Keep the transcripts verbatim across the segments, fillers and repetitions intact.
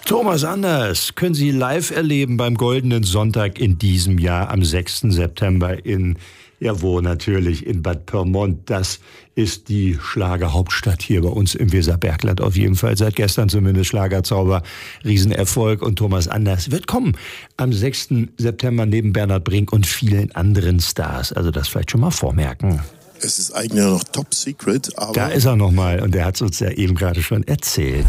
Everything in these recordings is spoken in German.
Thomas Anders können Sie live erleben beim Goldenen Sonntag in diesem Jahr am sechsten September in, ja wo natürlich, in Bad Pyrmont. Das ist die Schlagerhauptstadt hier bei uns im Weserbergland. Auf jeden Fall seit gestern zumindest Schlagerzauber, Riesenerfolg. Und Thomas Anders wird kommen am sechsten September neben Bernhard Brink und vielen anderen Stars. Also das vielleicht schon mal vormerken. Es ist eigentlich noch top secret, aber... Da ist er nochmal und der hat es uns ja eben gerade schon erzählt.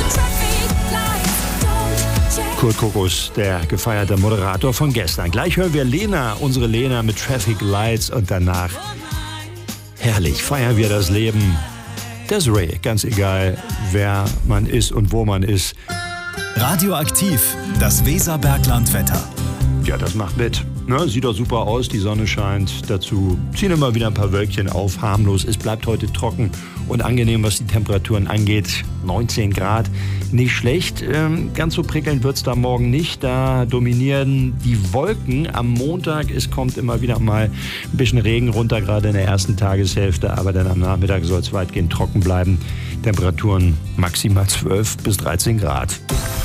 Kurt Kokos, der gefeierte Moderator von gestern. Gleich hören wir Lena, unsere Lena mit Traffic Lights und danach, herrlich, feiern wir das Leben. Desiree, ganz egal, wer man ist und wo man ist. Radioaktiv, das Weserberglandwetter. Ja, das macht mit. Ne, sieht doch super aus, die Sonne scheint. Dazu ziehen immer wieder ein paar Wölkchen auf, harmlos. Es bleibt heute trocken und angenehm, was die Temperaturen angeht. neunzehn Grad, nicht schlecht. Ähm, ganz so prickelnd wird es da morgen nicht. Da dominieren die Wolken am Montag. Es kommt immer wieder mal ein bisschen Regen runter, gerade in der ersten Tageshälfte. Aber dann am Nachmittag soll es weitgehend trocken bleiben. Temperaturen maximal zwölf bis dreizehn Grad.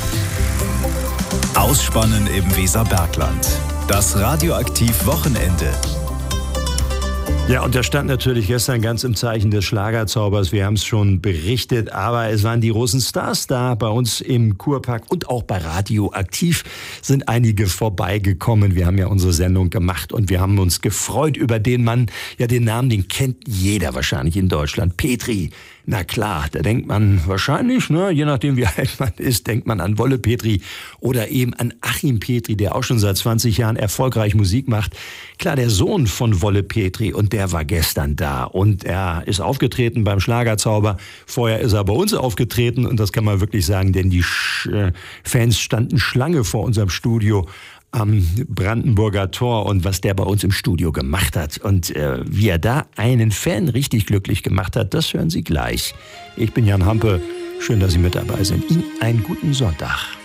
Ausspannen im Weserbergland. Das Radioaktiv-Wochenende. Ja, und das stand natürlich gestern ganz im Zeichen des Schlagerzaubers. Wir haben es schon berichtet, aber es waren die großen Stars da. Bei uns im Kurpark und auch bei Radioaktiv sind einige vorbeigekommen. Wir haben ja unsere Sendung gemacht und wir haben uns gefreut über den Mann. Ja, den Namen, den kennt jeder wahrscheinlich in Deutschland. Petri. Na klar, da denkt man wahrscheinlich, ne, je nachdem wie alt man ist, denkt man an Wolle Petri oder eben an Achim Petri, der auch schon seit zwanzig Jahren erfolgreich Musik macht. Klar, der Sohn von Wolle Petri und der war gestern da und er ist aufgetreten beim Schlagerzauber. Vorher ist er bei uns aufgetreten und das kann man wirklich sagen, denn die Sch- Fans standen Schlange vor unserem Studio am Brandenburger Tor und was der bei uns im Studio gemacht hat und äh, wie er da einen Fan richtig glücklich gemacht hat, das hören Sie gleich. Ich bin Jan Hampe, schön, dass Sie mit dabei sind. Ihnen einen guten Sonntag.